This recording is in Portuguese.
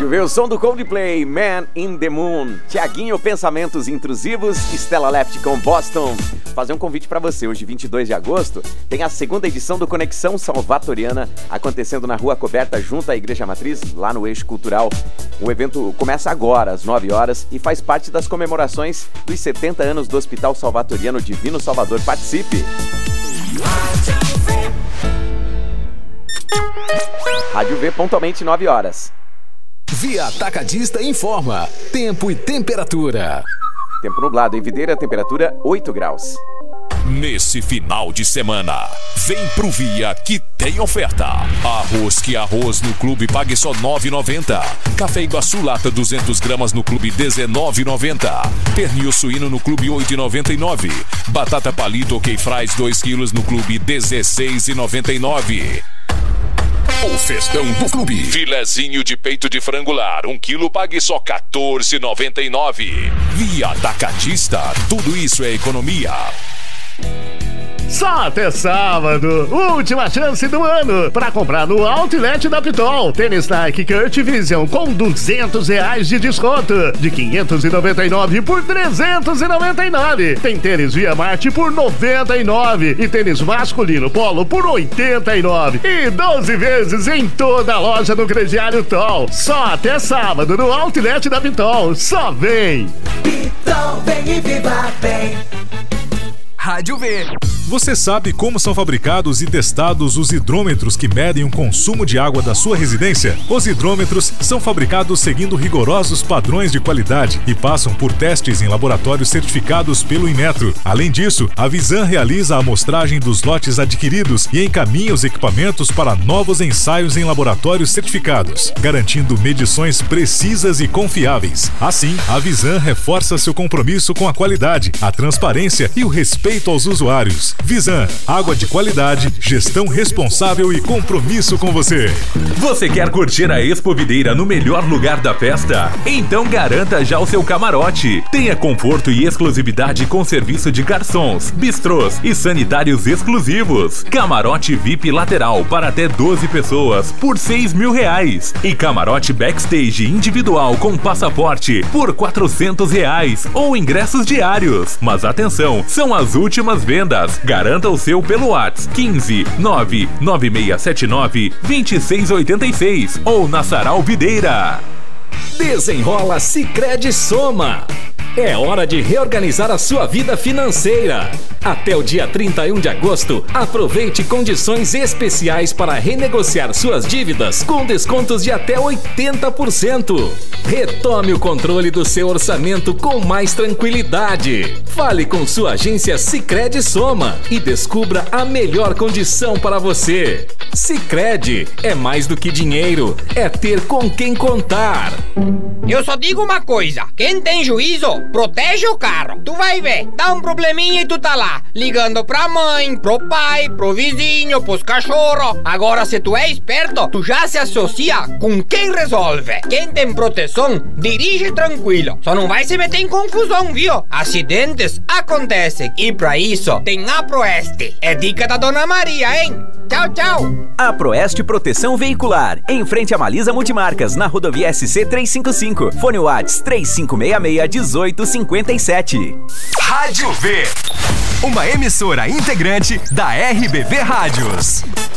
Rádio V, o som do Coldplay, Man in the Moon. Tiaguinho, Pensamentos Intrusivos, Stella Left com Boston. Fazer um convite pra você, hoje 22 de agosto, tem a segunda edição do Conexão Salvatoriana, acontecendo na Rua Coberta, junto à Igreja Matriz, lá no Eixo Cultural. O evento começa agora, às 9 horas, e faz parte das comemorações dos 70 anos do Hospital Salvatoriano Divino Salvador. Participe! Rádio V, pontualmente 9 horas. Via Atacadista informa tempo e temperatura. Tempo nublado em Videira, temperatura 8 graus. Nesse final de semana, vem pro Via que tem oferta. Arroz que arroz no clube pague só R$ 9,90. Café Iguaçu lata 200 gramas no clube R$ 19,90. Pernil suíno no clube R$ 8,99. Batata palito ok fries 2 quilos no clube R$ 16,99. O festão do clube. Filezinho de peito de frango lar, 1 quilo pague só R$ 14,99. Via Atacadista, tudo isso é economia. Só até sábado, última chance do ano para comprar no Outlet da Pitol. Tênis Nike Kurt Vision com R$200 de desconto, de 599 por 399. Tem tênis Via Marte por 99 e tênis masculino Polo por 89 e 12 vezes em toda a loja do crediário Tol. Só até sábado no Outlet da Pitol. Só vem! Pitol, vem e viva bem. Rádio V. Você sabe como são fabricados e testados os hidrômetros que medem o consumo de água da sua residência? Os hidrômetros são fabricados seguindo rigorosos padrões de qualidade e passam por testes em laboratórios certificados pelo Inmetro. Além disso, a Visan realiza a amostragem dos lotes adquiridos e encaminha os equipamentos para novos ensaios em laboratórios certificados, garantindo medições precisas e confiáveis. Assim, a Visan reforça seu compromisso com a qualidade, a transparência e o respeito aos usuários. Visan, água de qualidade, gestão responsável e compromisso com você. Você quer curtir a Expo Videira no melhor lugar da festa? Então garanta já o seu camarote. Tenha conforto e exclusividade com serviço de garçons, bistrôs e sanitários exclusivos. Camarote VIP lateral para até 12 pessoas por R$6.000. E camarote backstage individual com passaporte por R$400 ou ingressos diários. Mas atenção, são as últimas vendas. Garanta o seu pelo WhatsApp 15 99679 2686 ou na Sarau Videira. Desenrola Sicredi Soma. É hora de reorganizar a sua vida financeira. Até o dia 31 de agosto, aproveite condições especiais para renegociar suas dívidas com descontos de até 80%. Retome o controle do seu orçamento com mais tranquilidade. Fale com sua agência Sicredi Soma e descubra a melhor condição para você. Sicredi é mais do que dinheiro, é ter com quem contar. Eu só digo uma coisa, quem tem juízo, protege o carro. Tu vai ver, dá um probleminha e tu tá lá, ligando pra mãe, pro pai, pro vizinho, pros cachorros. Agora, se tu é esperto, tu já se associa com quem resolve. Quem tem proteção, dirige tranquilo. Só não vai se meter em confusão, viu? Acidentes acontecem. E pra isso, tem a Proeste. É dica da Dona Maria, hein? Tchau, tchau. A Proeste Proteção Veicular, em frente a Malisa Multimarcas, na rodovia SC 355. Fone Whats 3566-1857. Rádio V, uma emissora integrante da RBV Rádios.